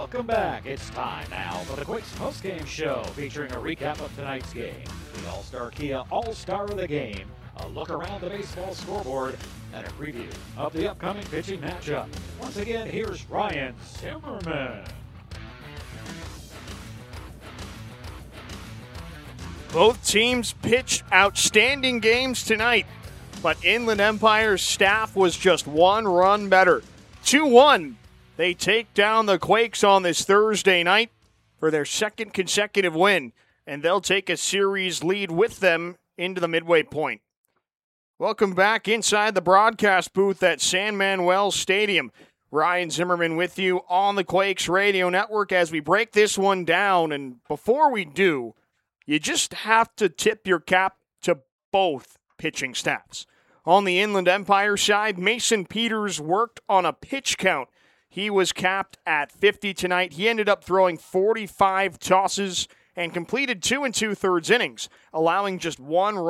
Welcome back. It's time now for the Quakes postgame show featuring a recap of tonight's game, the All-Star Kia All-Star of the Game, a look around the baseball scoreboard, and a preview of the upcoming pitching matchup. Once again, here's Ryan Zimmerman. Both teams pitched outstanding games tonight, but Inland Empire's staff was just one run better. 2-1. They take down the Quakes on this Thursday night for their second consecutive win, and they'll take a series lead with them into the midway point. Welcome back inside the broadcast booth at San Manuel Stadium. Ryan Zimmerman with you on the Quakes Radio Network as we break this one down. And before we do, you just have to tip your cap to both pitching staffs. On the Inland Empire side, Mason Peters worked on a pitch count. He was capped at 50 tonight. He ended up throwing 45 tosses and completed 2 2/3 innings, allowing just one run.